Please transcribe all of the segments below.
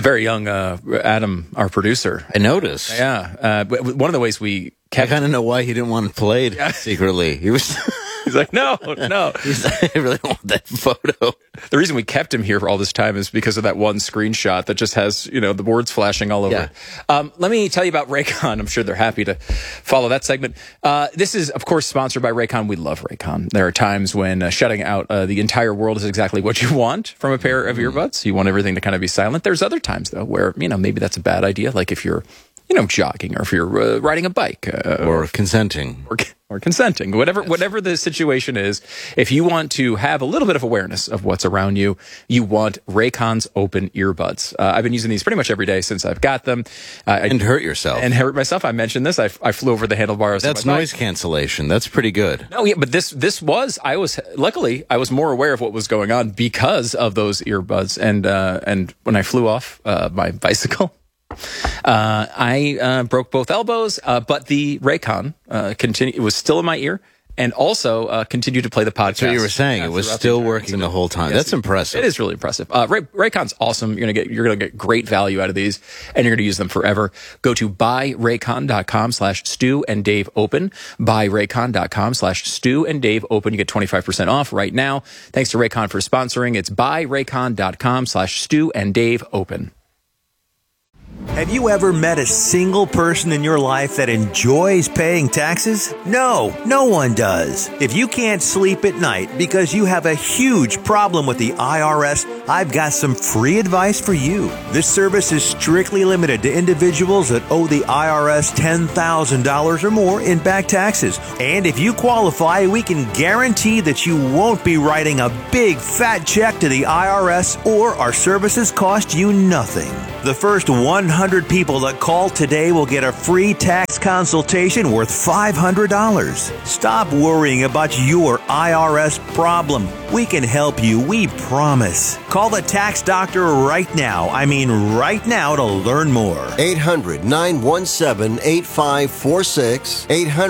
a very young Adam, our producer. I noticed. Yeah. One of the ways we I kind of know why he didn't want to play it secretly. He was... He's like, no. He's like, I really want that photo. The reason we kept him here for all this time is because of that one screenshot that just has, the words flashing all over. Yeah. Let me tell you about Raycon. I'm sure they're happy to follow that segment. This is, of course, sponsored by Raycon. We love Raycon. There are times when shutting out the entire world is exactly what you want from a pair of earbuds. You want everything to kind of be silent. There's other times, though, where, maybe that's a bad idea. Like if you're, jogging, or if you're riding a bike. Or consenting. Or consenting, whatever the situation is. If you want to have a little bit of awareness of what's around you, you want Raycon's open earbuds. I've been using these pretty much every day since I've got them. And hurt yourself. And hurt myself. I mentioned this. I flew over the handlebars. That's noise cancellation. That's pretty good. No, yeah, but this was, luckily, I was more aware of what was going on because of those earbuds. And when I flew off my bicycle, I broke both elbows, but the Raycon it was still in my ear, and also continued to play the podcast. That's what you were saying. It was still working the whole time. Yes, that's impressive. It is really impressive. Raycon's awesome. You're gonna get great value out of these, and you're gonna use them forever. Go to buyraycon.com/Stu and Dave Open. Buyraycon.com/Stu and Dave Open. You get 25% off right now. Thanks to Raycon for sponsoring. It's buyraycon.com/Stu and Dave Open. Have you ever met a single person in your life that enjoys paying taxes? No, no one does. If you can't sleep at night because you have a huge problem with the IRS, I've got some free advice for you. This service is strictly limited to individuals that owe the IRS $10,000 or more in back taxes. And if you qualify, we can guarantee that you won't be writing a big fat check to the IRS, or our services cost you nothing. The first 100 people that call today will get a free tax consultation worth $500. Stop worrying about your IRS problem. We can help you, we promise. Call the tax doctor right now. I mean right now, to learn more. 800-917-8546.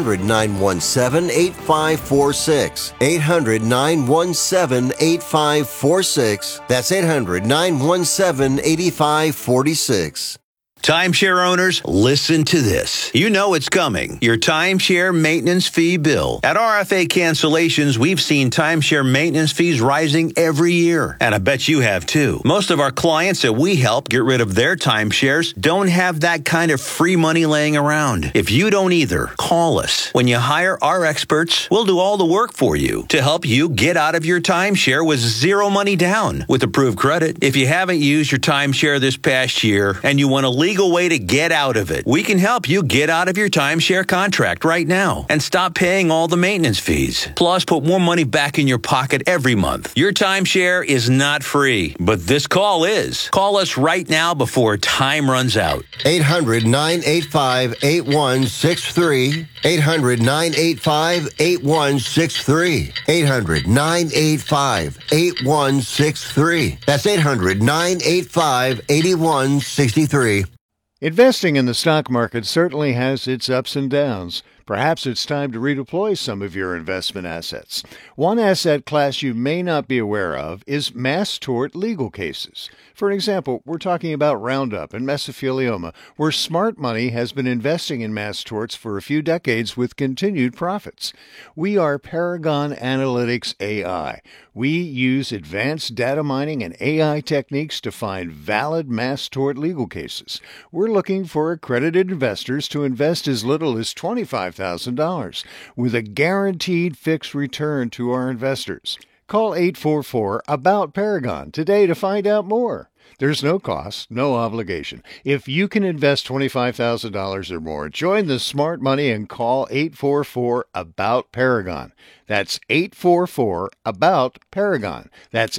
800-917-8546. 800-917-8546. That's 800-917-8546. Timeshare owners, listen to this. You know it's coming. Your timeshare maintenance fee bill. At RFA Cancellations, we've seen timeshare maintenance fees rising every year. And I bet you have too. Most of our clients that we help get rid of their timeshares don't have that kind of free money laying around. If you don't either, call us. When you hire our experts, we'll do all the work for you to help you get out of your timeshare with zero money down with approved credit. If you haven't used your timeshare this past year and you want to legal way to get out of it, we can help you get out of your timeshare contract right now and stop paying all the maintenance fees. Plus, put more money back in your pocket every month. Your timeshare is not free, but this call is. Call us right now before time runs out. 800-985-8163. 800-985-8163. 800-985-8163. That's 800-985-8163. Investing in the stock market certainly has its ups and downs. Perhaps it's time to redeploy some of your investment assets. One asset class you may not be aware of is mass tort legal cases. For example, we're talking about Roundup and mesothelioma, where smart money has been investing in mass torts for a few decades with continued profits. We are Paragon Analytics AI. We use advanced data mining and AI techniques to find valid mass tort legal cases. We're looking for accredited investors to invest as little as $25,000 with a guaranteed fixed return to our investors. Call 844-ABOUT-PARAGON today to find out more. There's no cost, no obligation. If you can invest $25,000 or more, join the smart money and call 844-ABOUT-PARAGON. That's 844-ABOUT-PARAGON. That's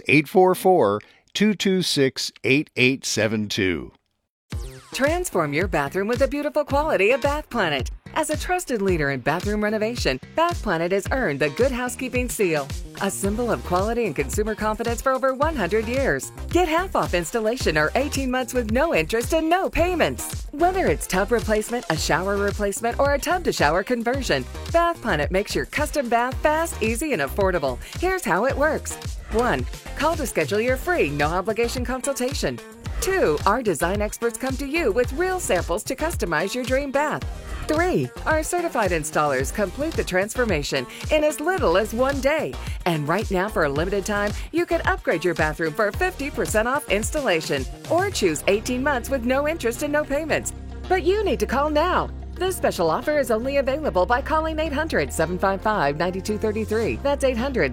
844-226-8872. Transform your bathroom with the beautiful quality of Bath Planet. As a trusted leader in bathroom renovation, Bath Planet has earned the Good Housekeeping seal, a symbol of quality and consumer confidence for over 100 years. Get half off installation or 18 months with no interest and no payments. Whether it's tub replacement, a shower replacement, or a tub-to-shower conversion, Bath Planet makes your custom bath fast, easy, and affordable. Here's how it works. 1. Call to schedule your free, no-obligation consultation. 2, our design experts come to you with real samples to customize your dream bath. 3, our certified installers complete the transformation in as little as 1 day. And right now, for a limited time, you can upgrade your bathroom for 50% off installation or choose 18 months with no interest and no payments. But you need to call now. This special offer is only available by calling 800-755-9233. That's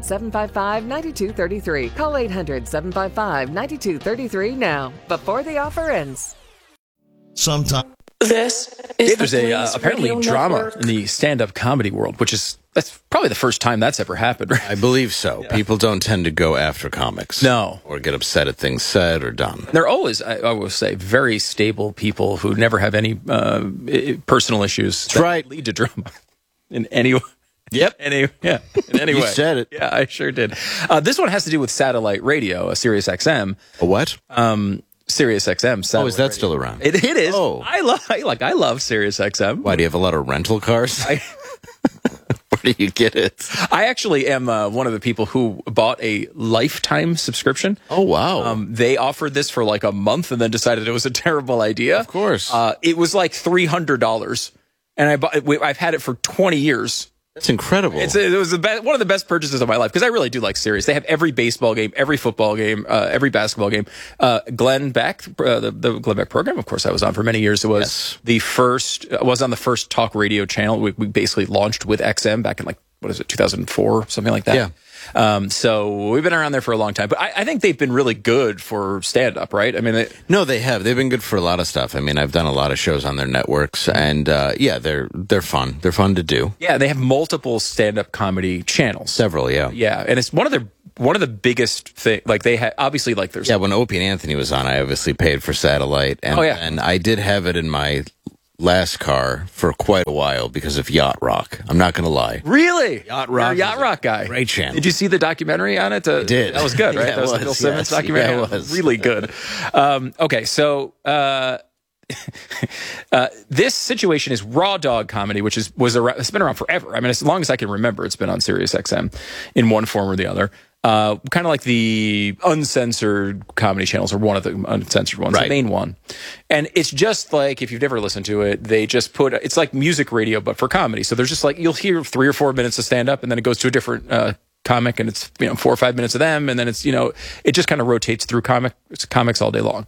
800-755-9233. Call 800-755-9233 now, before the offer ends. Sometimes. This is There's apparently drama in the stand-up comedy world, that's probably the first time that's ever happened, right? I believe so. Yeah. People don't tend to go after comics. No. Or get upset at things said or done. They're always, I will say, very stable people who never have any personal issues that lead to drama in any way. Yep. In any way. You said it. Yeah, I sure did. This one has to do with satellite radio, Sirius XM. A what? Sirius XM. Oh, is that still around? It is. Oh. I love Sirius XM. Why, do you have a lot of rental cars? Where do you get it? I actually am one of the people who bought a lifetime subscription. Oh, wow. They offered this for like a month and then decided it was a terrible idea. Of course. It was like $300. And I've had it for 20 years. That's incredible. It was one of the best purchases of my life because I really do like Sirius. They have every baseball game, every football game, every basketball game. Glenn Beck, the Glenn Beck program, of course, I was on for many years. It was was on the first talk radio channel. We basically launched with XM back in 2004, something like that. Yeah. So we've been around there for a long time, but I think they've been really good for stand-up, right? I mean, no, they have. They've been good for a lot of stuff. I mean, I've done a lot of shows on their networks, and they're fun. They're fun to do. Yeah, they have multiple stand-up comedy channels. Several, yeah. Yeah, and it's one of the biggest thing. Like they had obviously there's when Opie and Anthony was on, I obviously paid for satellite, and and I did have it in my last car for quite a while because of Yacht Rock. I'm not going to lie. Really? Yacht Rock. You're a Yacht Rock guy. Great channel. Did you see the documentary on it? I did. That was good, right? Yeah, that was the Bill Simmons documentary. Yeah, it was. Really good. Okay, so this situation is Raw Dog Comedy, which it's been around forever. I mean, as long as I can remember, it's been on Sirius XM in one form or the other. Kind of like the uncensored comedy channels, or one of the uncensored ones, the main one. And it's just like, if you've never listened to it, they just it's like music radio, but for comedy. So there's just you'll hear 3 or 4 minutes of stand up, and then it goes to a different comic, and it's 4 or 5 minutes of them, and then it's it just kind of rotates through comics all day long.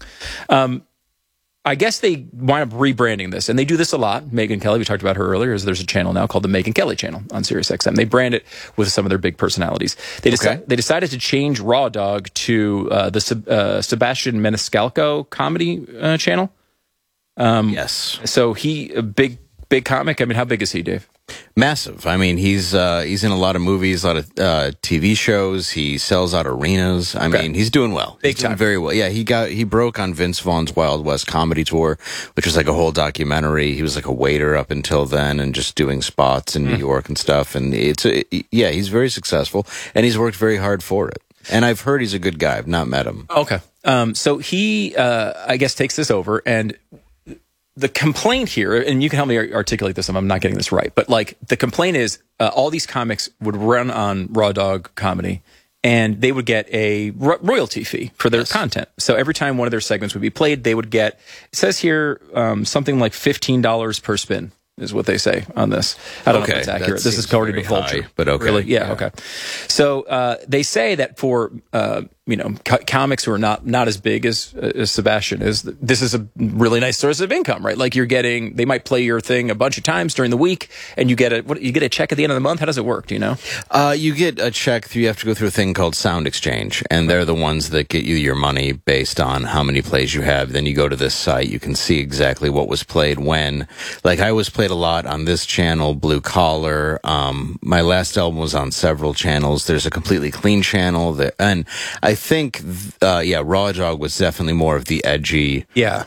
I guess they wind up rebranding this, and they do this a lot. Megyn Kelly, we talked about her earlier, there's a channel now called the Megyn Kelly channel on Sirius XM. They brand it with some of their big personalities. They decided to change Raw Dog to the Sebastian Maniscalco comedy channel. Yes. So a big comic. I mean, how big is he, Dave? Massive. I mean, he's in a lot of movies, a lot of TV shows. He sells out arenas. I mean, he's doing well. Big he's doing time. very well. Yeah, he broke on Vince Vaughn's Wild West comedy tour, which was like a whole documentary. He was like a waiter up until then, and just doing spots in New York and stuff. And he's very successful, and he's worked very hard for it. And I've heard he's a good guy. I've not met him. Okay. So he, I guess, takes this over, and the complaint here, and you can help me articulate this if I'm not getting this right, but the complaint is all these comics would run on Raw Dog Comedy, and they would get a royalty fee for their content. So every time one of their segments would be played, they would get, it says here, something like $15 per spin is what they say on this. I don't know if that's accurate. This is according to Vulture. But okay. Really? Yeah, okay. So they say that for comics who are not as big as Sebastian is, this is a really nice source of income, right? Like they might play your thing a bunch of times during the week, and you get a check at the end of the month. How does it work? Do you know? You get a check. You have to go through a thing called Sound Exchange, and they're the ones that get you your money based on how many plays you have. Then you go to this site, you can see exactly what was played when. Like I was played a lot on this channel, Blue Collar. My last album was on several channels. There's a completely clean channel and I think, Raw Dog was definitely more of the edgy,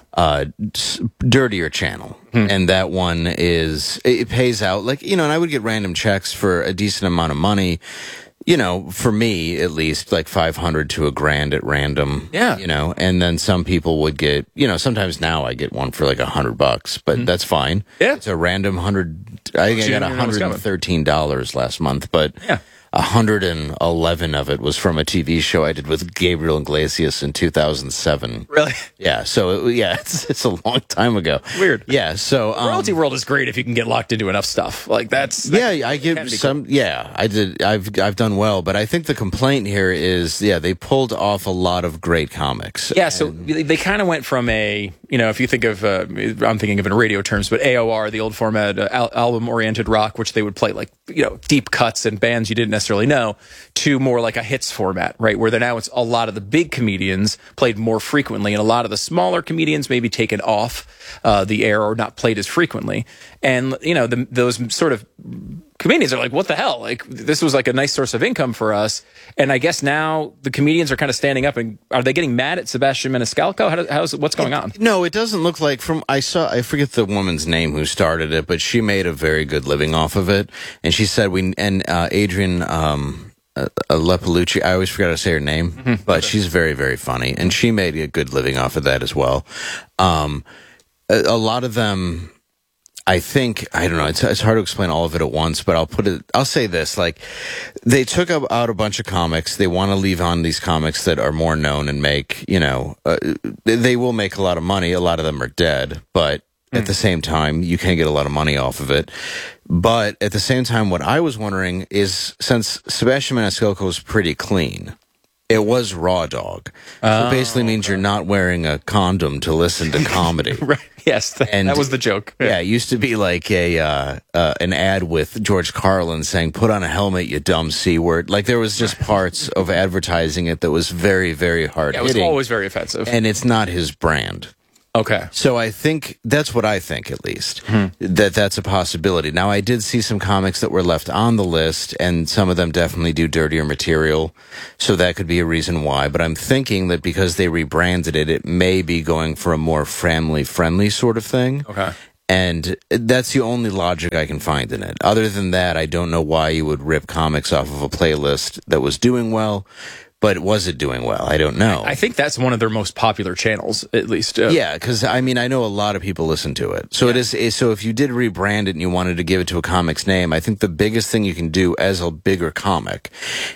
dirtier channel. And that one it pays out and I would get random checks for a decent amount of money. For me, at least, like $500 to $1,000 at random. Yeah. And then some people would get, sometimes now I get one for like $100, but that's fine. Yeah. It's a random 100. I think I got $113 last month, but. Yeah. 111 of it was from a TV show I did with Gabriel Iglesias in 2007. Really? Yeah. So it's a long time ago. Weird. Yeah. So Royalty world is great if you can get locked into enough stuff. Like I give some. Cool. Yeah, I did. I've done well, but I think the complaint here is, they pulled off a lot of great comics. Yeah. So they kind of went from if you think of, I'm thinking of in radio terms, but AOR, the old format, album-oriented rock, which they would play like, deep cuts and bands you didn't necessarily know, to more like a hits format, right? Where now it's a lot of the big comedians played more frequently, and a lot of the smaller comedians maybe taken off the air or not played as frequently. And, those sort of comedians are like, what the hell? Like, this was like a nice source of income for us. And I guess now the comedians are kind of standing up, and are they getting mad at Sebastian Maniscalco? What's going on? No, it doesn't look like I forget the woman's name who started it, but she made a very good living off of it. And she said Adrian, Lepalucci, I always forgot to say her name, but she's very, very funny. And she made a good living off of that as well. A lot of them, I think, I don't know, it's hard to explain all of it at once, but I'll say this, like, they took out a bunch of comics. They want to leave on these comics that are more known and make, they will make a lot of money. A lot of them are dead, but at the same time, you can get a lot of money off of it. But at the same time, what I was wondering is, since Sebastian Maniscalco is pretty clean, it was Raw Dog. So it basically means you're not wearing a condom to listen to comedy. Right. Yes, that was the joke. Yeah, it used to be like an ad with George Carlin saying, "Put on a helmet, you dumb C-word." Like, there was just parts of advertising it that was very, very hard hitting. It was always very offensive. And it's not his brand. Okay. So I think that's what I think, at least, that's a possibility. Now, I did see some comics that were left on the list, and some of them definitely do dirtier material. So that could be a reason why. But I'm thinking that because they rebranded it, it may be going for a more family-friendly sort of thing. Okay. And that's the only logic I can find in it. Other than that, I don't know why you would rip comics off of a playlist that was doing well. But was it doing well? I don't know. I think that's one of their most popular channels, at least. Yeah, because I know a lot of people listen to it. So it is. So if you did rebrand it and you wanted to give it to a comic's name, I think the biggest thing you can do as a bigger comic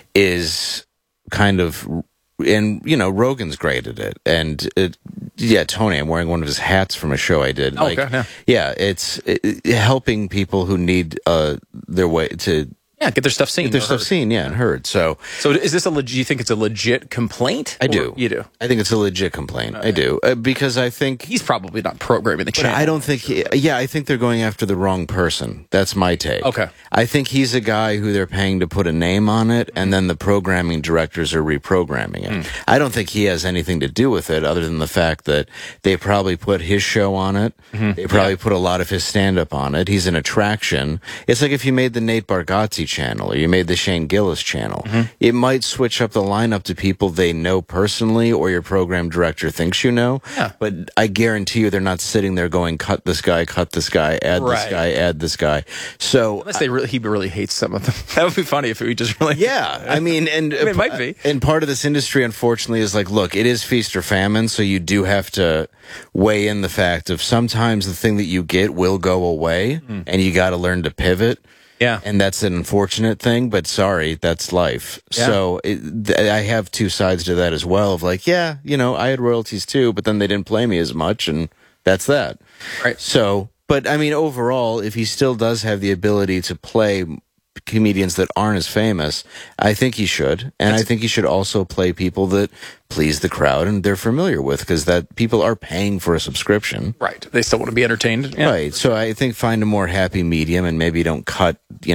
is kind of, and Rogan's great at it. And Tony, I'm wearing one of his hats from a show I did. Oh, okay. Yeah, it's helping people who need their way to. Yeah, get their stuff seen. Get their stuff seen, and heard. So is this do you think it's a legit complaint? I do. You do? I think it's a legit complaint. I do. Because I think... He's probably not programming the channel. I don't think... I think they're going after the wrong person. That's my take. Okay. I think he's a guy who they're paying to put a name on it, and then the programming directors are reprogramming it. I don't think he has anything to do with it, other than the fact that they probably put his show on it. They probably put a lot of his stand-up on it. He's an attraction. It's like if you made the Nate Bargatze channel, or you made the Shane Gillis channel. It might switch up the lineup to people they know personally, or your program director thinks you know. Yeah. But I guarantee you they're not sitting there going, cut this guy, add this guy, add this guy. So unless he really hates some of them. That would be funny if he just really... Yeah. I mean, it might be. And part of this industry, unfortunately, is like, look, it is feast or famine, so you do have to weigh in the fact of sometimes the thing that you get will go away, and you got to learn to pivot. Yeah. And that's an unfortunate thing, but sorry, that's life. Yeah. So I have two sides to that as well of like, I had royalties too, but then they didn't play me as much, and that's that. Right. So, but I mean, overall, if he still does have the ability to play comedians that aren't as famous, I think he should. And I think he should also play people that please the crowd and they're familiar with, because that people are paying for a subscription. Right. They still want to be entertained. Yeah. Right. So I think find a more happy medium, and maybe don't cut,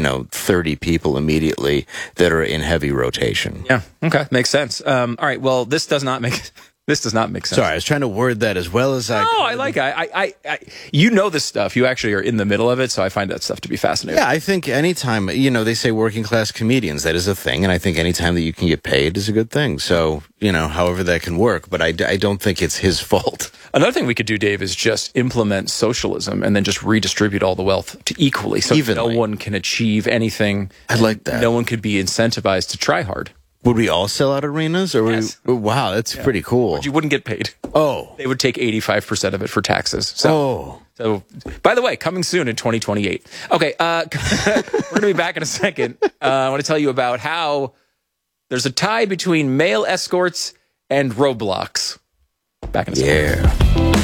30 people immediately that are in heavy rotation. Yeah. Okay. Makes sense. All right. Well, this does not make sense. Sorry, I was trying to word that as well as I could. I like it. You know this stuff. You actually are in the middle of it, so I find that stuff to be fascinating. Yeah, I think anytime, they say working class comedians, that is a thing, and I think anytime that you can get paid is a good thing. So, however that can work, but I don't think it's his fault. Another thing we could do, Dave, is just implement socialism and then just redistribute all the wealth equally, so no one can achieve anything. I like that. No one could be incentivized to try hard. Would we all sell out arenas? Or yes. Wow, that's pretty cool. But you wouldn't get paid. Oh. They would take 85% of it for taxes. So So, by the way, coming soon in 2028. Okay, we're going to be back in a second. I want to tell you about how there's a tie between male escorts and Roblox. Back in a second. Yeah.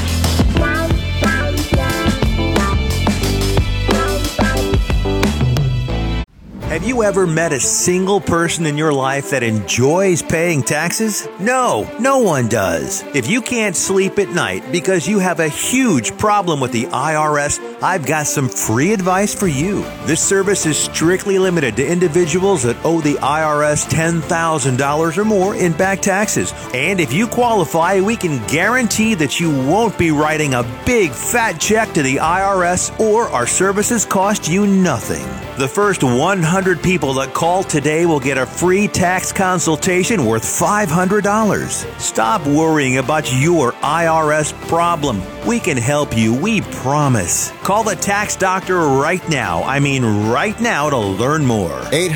Have you ever met a single person in your life that enjoys paying taxes? No, no one does. If you can't sleep at night because you have a huge problem with the IRS, I've got some free advice for you. This service is strictly limited to individuals that owe the IRS $10,000 or more in back taxes. And if you qualify, we can guarantee that you won't be writing a big fat check to the IRS, or our services cost you nothing. The first 100 people that call today will get a free tax consultation worth $500. Stop worrying about your IRS problem. We can help you, we promise. Call the tax doctor right now. I mean right now, to learn more.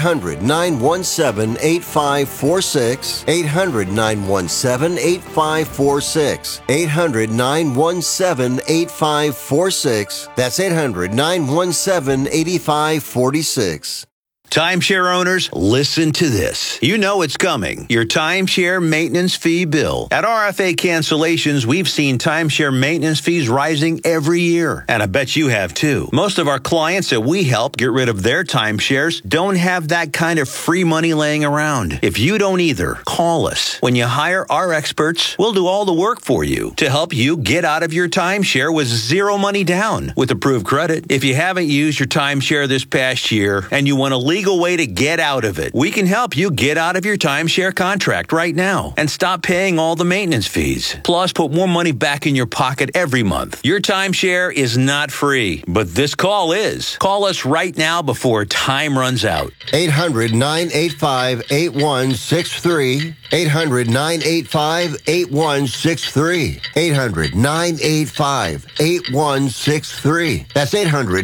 800-917-8546. 800-917-8546. 800-917-8546. That's 800-917-8546. Timeshare owners, listen to this. You know it's coming. Your timeshare maintenance fee bill. At RFA Cancellations, we've seen timeshare maintenance fees rising every year. And I bet you have too. Most of our clients that we help get rid of their timeshares don't have that kind of free money laying around. If you don't either, call us. When you hire our experts, we'll do all the work for you to help you get out of your timeshare with zero money down with approved credit. If you haven't used your timeshare this past year and you want a legal way to get out of it, we can help you get out of your timeshare contract right now and stop paying all the maintenance fees. Plus, put more money back in your pocket every month. Your timeshare is not free, but this call is. Call us right now before time runs out. 800-985-8163. 800-985-8163. 800-985-8163. That's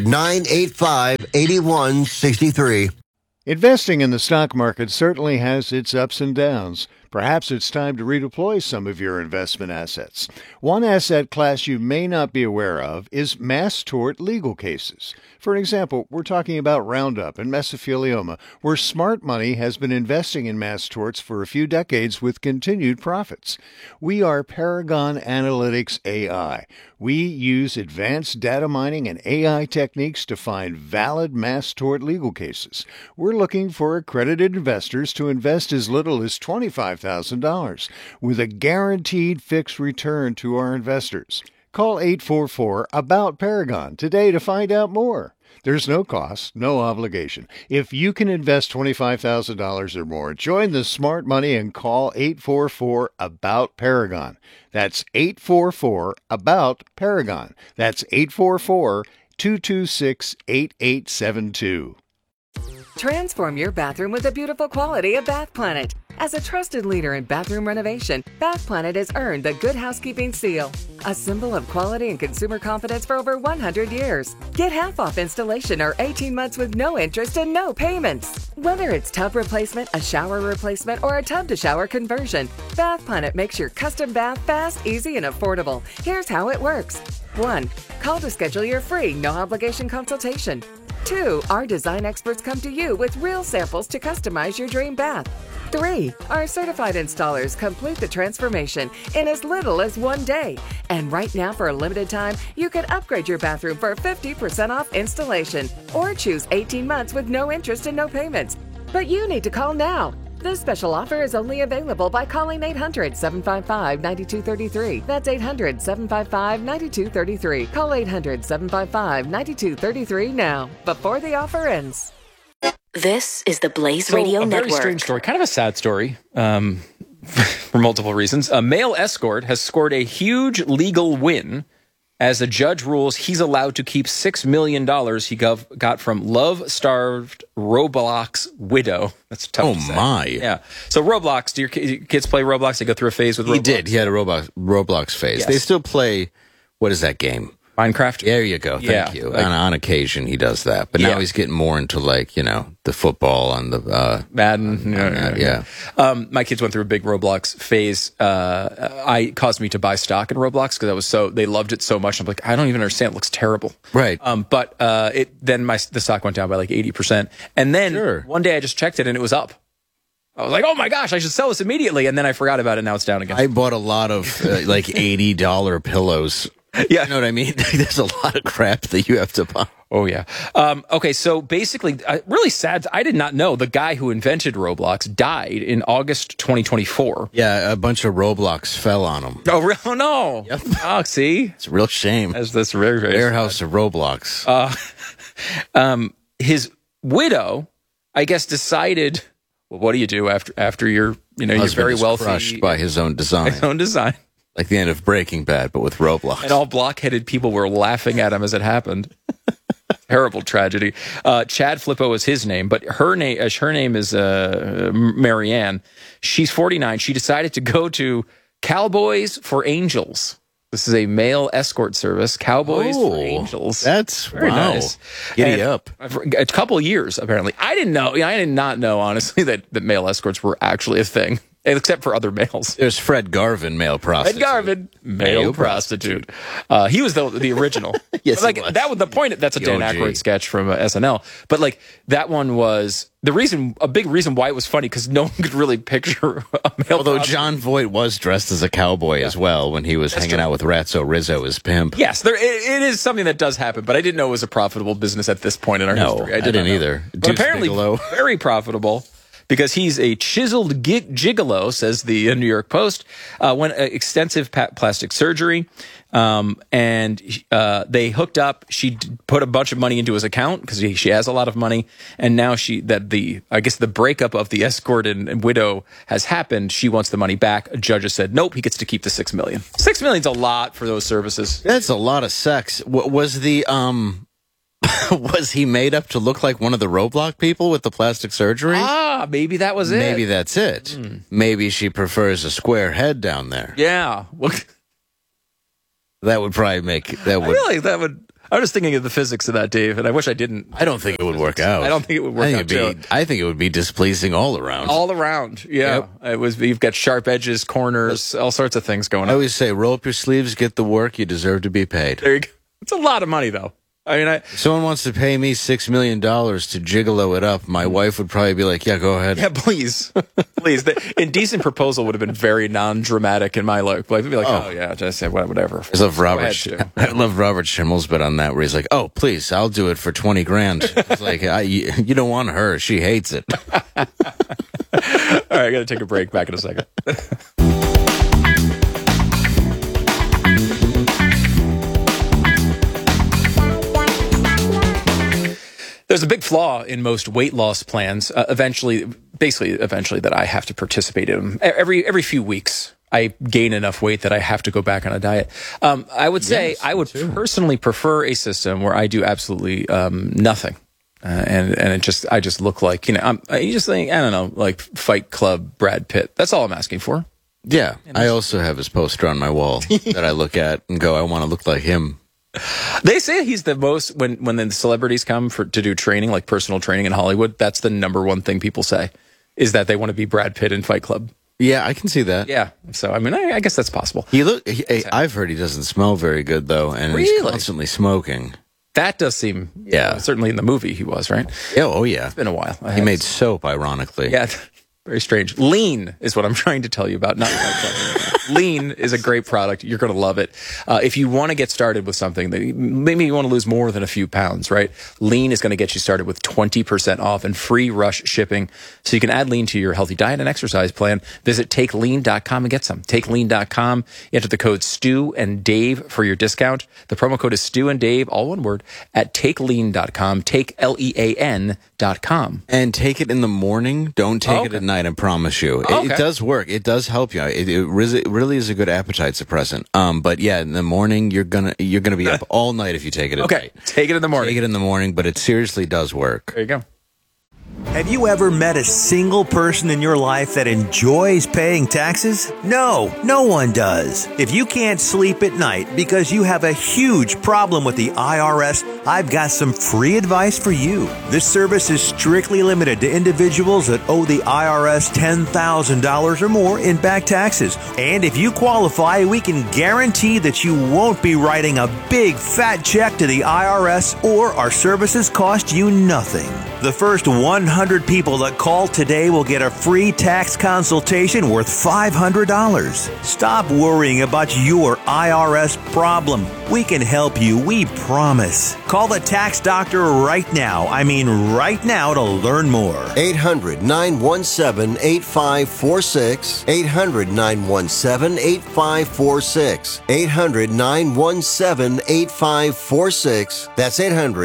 800-985-8163. Investing in the stock market certainly has its ups and downs. Perhaps it's time to redeploy some of your investment assets. One asset class you may not be aware of is mass tort legal cases. For example, we're talking about Roundup and mesothelioma, where smart money has been investing in mass torts for a few decades with continued profits. We are Paragon Analytics AI. We use advanced data mining and AI techniques to find valid mass tort legal cases. We're looking for accredited investors to invest as little as $25,000 with a guaranteed fixed return to our investors. Call 844-ABOUT-PARAGON today to find out more. There's no cost, no obligation. If you can invest $25,000 or more, join the smart money and call 844-ABOUT-PARAGON. That's 844-ABOUT-PARAGON. That's 844-226-8872. Transform your bathroom with the beautiful quality of Bath Planet. As a trusted leader in bathroom renovation, Bath Planet has earned the Good Housekeeping Seal, a symbol of quality and consumer confidence for over 100 years. Get half off installation or 18 months with no interest and no payments. Whether it's tub replacement, a shower replacement, or a tub-to-shower conversion, Bath Planet makes your custom bath fast, easy, and affordable. Here's how it works. 1. Call to schedule your free, no-obligation consultation. 2. Our design experts come to you with real samples to customize your dream bath. 3. Our certified installers complete the transformation in as little as 1 day. And right now, for a limited time, you can upgrade your bathroom for 50% off installation or choose 18 months with no interest and no payments. But you need to call now. This special offer is only available by calling 800-755-9233. That's 800-755-9233. Call 800-755-9233 now, before the offer ends. This is the Blaze Radio Network. A very strange story, kind of a sad story, for multiple reasons. A male escort has scored a huge legal win as a judge rules he's allowed to keep $6 million he got from love-starved Roblox widow. That's tough to say. My. Yeah. So Roblox, do your kids play Roblox? They go through a phase with Roblox? He did. He had a Roblox phase. Yes. They still play, what is that game? Minecraft. There you go. Thank you. like- on occasion, he does that. But now he's getting more into, like, the football and the... Madden. yeah. My kids went through a big Roblox phase. I caused me to buy stock in Roblox because they loved it so much. I'm like, I don't even understand. It looks terrible. Right. But then the stock went down by like 80%. And then one day I just checked it and it was up. I was like, oh my gosh, I should sell this immediately. And then I forgot about it. Now it's down again. I bought a lot of like $80 pillows. Yeah. You know what I mean? There's a lot of crap that you have to buy. Oh, yeah. Okay, so basically, really sad. I did not know the guy who invented Roblox died in August 2024. Yeah, a bunch of Roblox fell on him. Oh no. Yep. Oh, see? It's a real shame. That's very, very Warehouse of Roblox. his widow, I guess, decided, well, what do you do after you're Husband very is wealthy? crushed by his own design. His own design. Like the end of Breaking Bad, but with Roblox. And all blockheaded people were laughing at him as it happened. Terrible tragedy. Chad Flippo is his name, but her name is Marianne. She's 49. She decided to go to Cowboys for Angels. This is a male escort service. Cowboys for Angels. That's very nice. Giddy up. A couple years, apparently. I didn't know. I did not know, honestly, that male escorts were actually a thing. Except for other males. There's Fred Garvin, male prostitute. Fred Garvin, male prostitute. He was the original. Yes, like he was. that was the point. That's a The Dan OG. Aykroyd sketch from SNL. But like that one was a big reason why it was funny because no one could really picture a male. Although prostitute. John Voight was dressed as a cowboy as well when he was hanging out with Ratso Rizzo as pimp. Yes, it is something that does happen, but I didn't know it was a profitable business at this point in our history. I didn't not know. either. But Deuce apparently, Bigelow. very profitable. Because he's a chiseled gigolo, says the New York Post, went extensive plastic surgery, and they hooked up. She put a bunch of money into his account because she has a lot of money, and now I guess the breakup of the escort and widow has happened. She wants the money back. A judge has said nope. He gets to keep the $6 million. $6 million's a lot for those services. That's a lot of sex. Was the was he made up to look like one of the Roblox people with the plastic surgery? Maybe that was it. Maybe that's it. Maybe she prefers a square head down there. Yeah. Well, That would probably make that would. I feel like that would. I was thinking of the physics of that, Dave, and I wish I didn't. I don't think it would work out. I don't think it would work out. I think it would be displeasing all around. All around, yeah. Yep. You've got sharp edges, corners, all sorts of things going on. I always say, roll up your sleeves, get the work. You deserve to be paid. There you go. It's a lot of money, though. I mean, If someone wants to pay me $6 million to gigolo it up, my wife would probably be like, yeah, go ahead. yeah, please, please. The indecent proposal would have been very non-dramatic in my life. Like, we'd be like, oh yeah, just say whatever. I love Robert. ahead, I love Robert Schimmel's bit on that, where he's like, "Oh, please, I'll do it for $20,000." It's like, you don't want her; she hates it. All right, I got to take a break. Back in a second. There's a big flaw in most weight loss plans. Eventually, that I have to participate in them. Every few weeks, I gain enough weight that I have to go back on a diet. I would say I would personally prefer a system where I do absolutely nothing, and I just look like you just think I don't know, like Fight Club Brad Pitt. That's all I'm asking for. Yeah, I also have his poster on my wall that I look at and go, I want to look like him. They say he's the most when the celebrities come to do training, like personal training in Hollywood. That's the number one thing people say is that they want to be Brad Pitt in Fight Club. Yeah, I can see that. Yeah, so I mean, I guess that's possible. I've heard he doesn't smell very good though, and he's constantly smoking. That does seem certainly in the movie he was, right? Yeah, oh yeah, it's been a while. He made soap, ironically. Yeah. Very strange. Lean is what I'm trying to tell you about. Not Lean is a great product. You're going to love it. If you want to get started with something, maybe you want to lose more than a few pounds, right? Lean is going to get you started with 20% off and free rush shipping. So you can add Lean to your healthy diet and exercise plan. Visit TakeLean.com and get some. TakeLean.com. Enter the code Stu and Dave for your discount. The promo code is Stu and Dave, all one word, at TakeLean.com. TakeLean.com. And take it in the morning. Don't take it at night. I promise you, it does work. It does help you. It really is a good appetite suppressant. But yeah, in the morning you're gonna be up all night if you take it at night. Take it in the morning. Take it in the morning, but it seriously does work. There you go. Have you ever met a single person in your life that enjoys paying taxes? No, no one does. If you can't sleep at night because you have a huge problem with the IRS, I've got some free advice for you. This service is strictly limited to individuals that owe the IRS $10,000 or more in back taxes. And if you qualify, we can guarantee that you won't be writing a big fat check to the IRS, or our services cost you nothing. The first 100 people that call today will get a free tax consultation worth $500. Stop worrying about your IRS problem. We can help you, we promise. Call the tax doctor right now. I mean right now to learn more. 800-917-8546. 800-917-8546. 800-917-8546. That's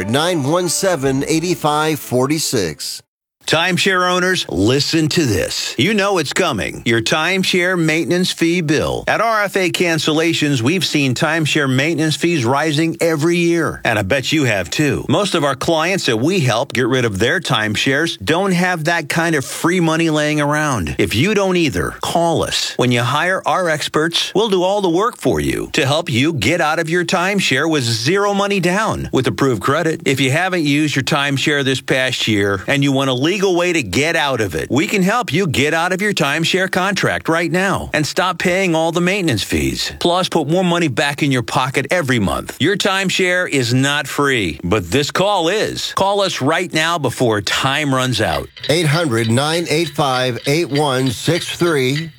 800-917-8546. Timeshare owners, listen to this. You know it's coming. Your timeshare maintenance fee bill. At RFA Cancellations, we've seen timeshare maintenance fees rising every year. And I bet you have too. Most of our clients that we help get rid of their timeshares don't have that kind of free money laying around. If you don't either, call us. When you hire our experts, we'll do all the work for you to help you get out of your timeshare with zero money down with approved credit. If you haven't used your timeshare this past year and you want to leave way to get out of it, we can help you get out of your timeshare contract right now and stop paying all the maintenance fees. Plus, put more money back in your pocket every month. Your timeshare is not free, but this call is. Call us right now before time runs out. 800-985-8163.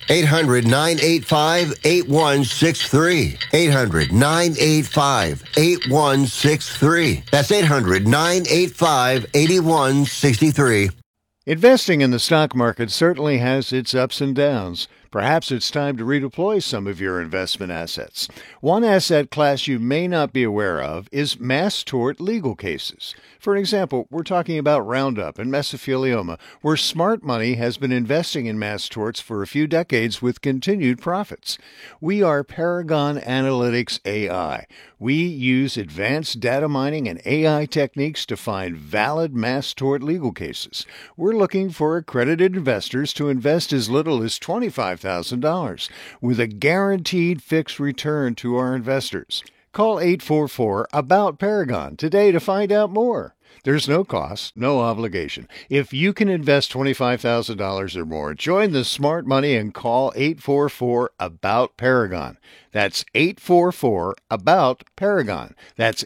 800-985-8163. 800-985-8163. That's 800-985-8163. Investing in the stock market certainly has its ups and downs. Perhaps it's time to redeploy some of your investment assets. One asset class you may not be aware of is mass tort legal cases. For example, we're talking about Roundup and mesothelioma, where smart money has been investing in mass torts for a few decades with continued profits. We are Paragon Analytics AI. We use advanced data mining and AI techniques to find valid mass tort legal cases. We're looking for accredited investors to invest as little as $25,000 with a guaranteed fixed return to our investors. Call 844-ABOUT-PARAGON today to find out more. There's no cost, no obligation. If you can invest $25,000 or more, join the smart money and call 844-ABOUT-PARAGON. That's 844-ABOUT-PARAGON. That's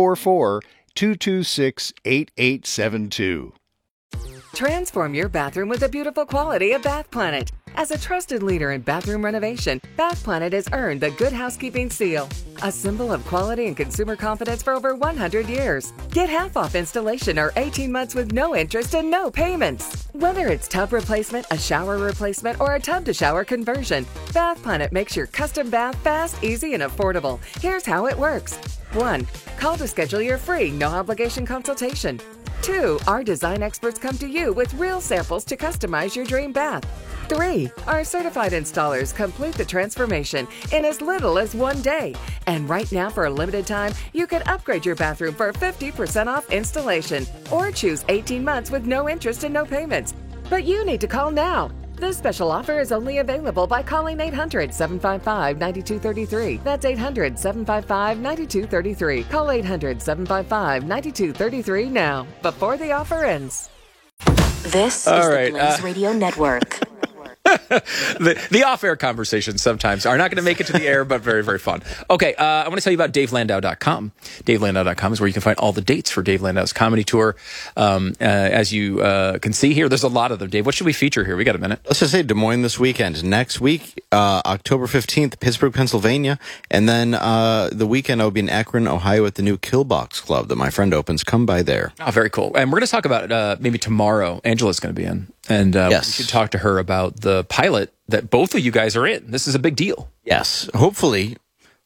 844-226-8872. Transform your bathroom with the beautiful quality of Bath Planet. As a trusted leader in bathroom renovation, Bath Planet has earned the Good Housekeeping seal, a symbol of quality and consumer confidence for over 100 years. Get half off installation or 18 months with no interest and no payments. Whether it's tub replacement, a shower replacement, or a tub-to-shower conversion, Bath Planet makes your custom bath fast, easy, and affordable. Here's how it works. 1. Call to schedule your free, no-obligation consultation. 2. Our design experts come to you with real samples to customize your dream bath. 3. Our certified installers complete the transformation in as little as 1 day. And right now, for a limited time, you can upgrade your bathroom for 50% off installation or choose 18 months with no interest and no payments. But you need to call now. This special offer is only available by calling 800-755-9233. That's 800-755-9233. Call 800-755-9233 now, before the offer ends. This is the Blaze Radio Network. The off-air conversations sometimes are not going to make it to the air, but very, very fun. Okay, I want to tell you about DaveLandau.com. DaveLandau.com is where you can find all the dates for Dave Landau's comedy tour. As you can see here, there's a lot of them. Dave, what should we feature here? We got a minute. Let's just say Des Moines this weekend. Next week, October 15th, Pittsburgh, Pennsylvania. And then the weekend I'll be in Akron, Ohio at the new Killbox Club that my friend opens. Come by there. Oh, very cool. And we're going to talk about maybe tomorrow. Angela's going to be in. And yes. We should talk to her about the pilot that both of you guys are in. This is a big deal. Yes. Hopefully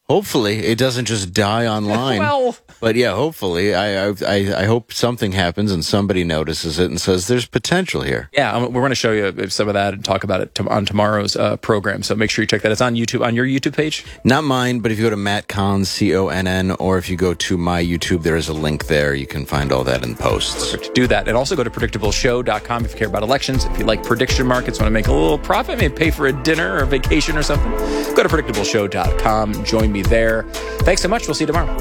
Hopefully, it doesn't just die online. Well, but yeah, hopefully, I hope something happens and somebody notices it and says there's potential here. Yeah, we're going to show you some of that and talk about it on tomorrow's program. So make sure you check that. It's on YouTube, on your YouTube page. Not mine, but if you go to Matt Conn, CONN, or if you go to my YouTube, there is a link there. You can find all that in posts. Perfect. Do that, and also go to predictableshow.com if you care about elections. If you like prediction markets, want to make a little profit, maybe pay for a dinner or a vacation or something, go to predictableshow.com. Join me there. Thanks so much. We'll see you tomorrow.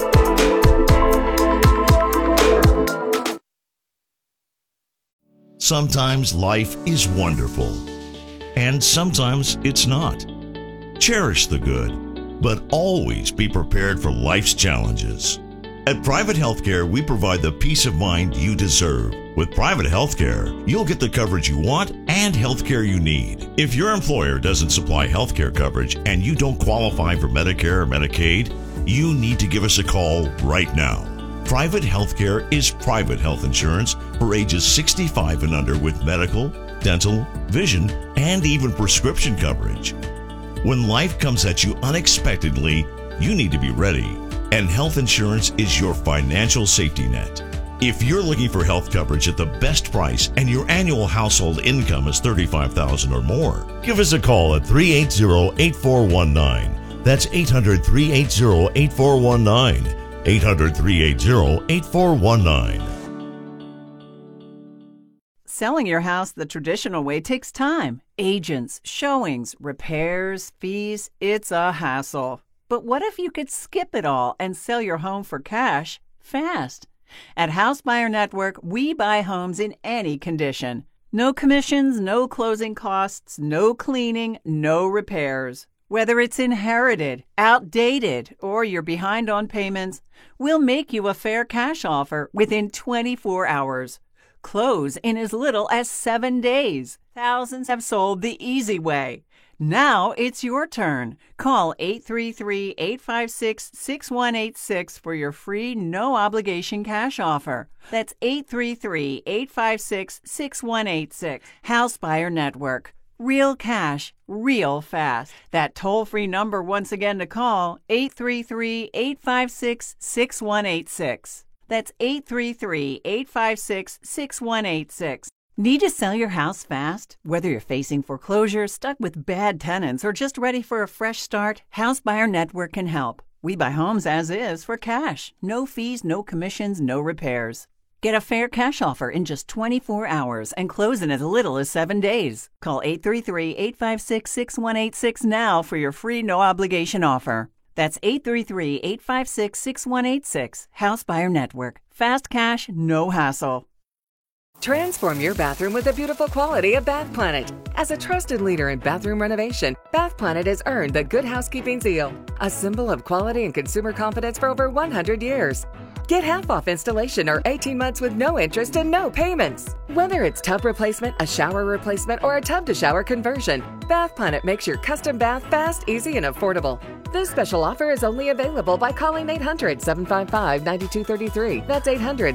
Sometimes life is wonderful, and sometimes it's not. Cherish the good, but always be prepared for life's challenges. At Private Healthcare, we provide the peace of mind you deserve. With Private Healthcare, you'll get the coverage you want and healthcare you need. If your employer doesn't supply healthcare coverage and you don't qualify for Medicare or Medicaid, you need to give us a call right now. Private Healthcare is private health insurance for ages 65 and under with medical, dental, vision, and even prescription coverage. When life comes at you unexpectedly, you need to be ready. And health insurance is your financial safety net. If you're looking for health coverage at the best price and your annual household income is $35,000 or more, give us a call at 380-8419. That's 800-380-8419. 800-380-8419. Selling your house the traditional way takes time. Agents, showings, repairs, fees, it's a hassle. But what if you could skip it all and sell your home for cash fast? At House Buyer Network, we buy homes in any condition. No commissions, no closing costs, no cleaning, no repairs. Whether it's inherited, outdated, or you're behind on payments, we'll make you a fair cash offer within 24 hours. Close in as little as 7 days. Thousands have sold the easy way. Now it's your turn. Call 833-856-6186 for your free, no-obligation cash offer. That's 833-856-6186. House Buyer Network. Real cash, real fast. That toll-free number once again to call, 833-856-6186. That's 833-856-6186. Need to sell your house fast? Whether you're facing foreclosure, stuck with bad tenants, or just ready for a fresh start, House Buyer Network can help. We buy homes as is for cash. No fees, no commissions, no repairs. Get a fair cash offer in just 24 hours and close in as little as 7 days. Call 833-856-6186 now for your free no-obligation offer. That's 833-856-6186. House Buyer Network. Fast cash, no hassle. Transform your bathroom with the beautiful quality of Bath Planet. As a trusted leader in bathroom renovation, Bath Planet has earned the Good Housekeeping seal, a symbol of quality and consumer confidence for over 100 years. Get half off installation or 18 months with no interest and no payments. Whether it's tub replacement, a shower replacement, or a tub-to-shower conversion, Bath Planet makes your custom bath fast, easy, and affordable. This special offer is only available by calling 800-755-9233. That's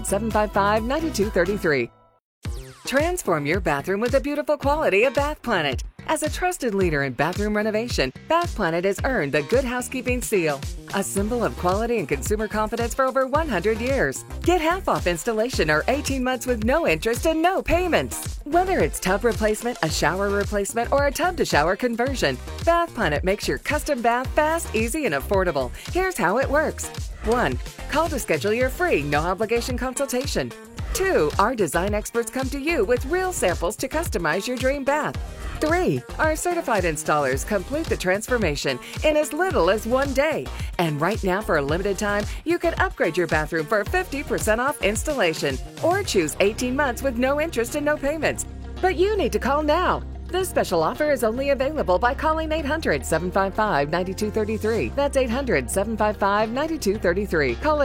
800-755-9233. Transform your bathroom with the beautiful quality of Bath Planet. As a trusted leader in bathroom renovation, Bath Planet has earned the Good Housekeeping seal, a symbol of quality and consumer confidence for over 100 years. Get half off installation or 18 months with no interest and no payments. Whether it's tub replacement, a shower replacement, or a tub-to-shower conversion, Bath Planet makes your custom bath fast, easy, and affordable. Here's how it works. 1. Call to schedule your free, no-obligation consultation. 2. Our design experts come to you with real samples to customize your dream bath. 3. Our certified installers complete the transformation in as little as 1 day. And right now, for a limited time, you can upgrade your bathroom for 50% off installation or choose 18 months with no interest and no payments. But you need to call now. This special offer is only available by calling 800-755-9233. That's 800-755-9233. Call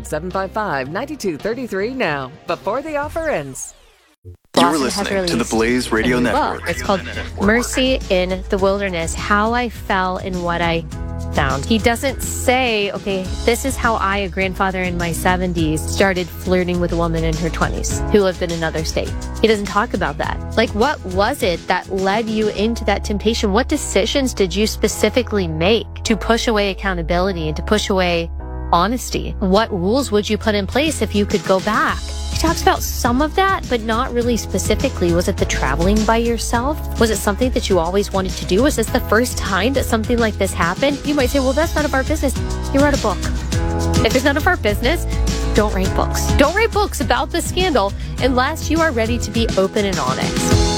800-755-9233 now, before the offer ends. You're listening to the Blaze Radio Network. It's called Mercy in the Wilderness, How I Fell and What I Found. He doesn't say, okay, this is how I, a grandfather in my 70s, started flirting with a woman in her 20s who lived in another state. He doesn't talk about that. Like, what was it that led you into that temptation? What decisions did you specifically make? to push away accountability and to push away honesty? What rules would you put in place if you could go back? He talks about some of that, but not really specifically. Was it the traveling by yourself? Was it something that you always wanted to do? Was this the first time that something like this happened? You might say, well, that's none of our business. You wrote a book. If it's none of our business, don't write books. Don't write books about the scandal unless you are ready to be open and honest.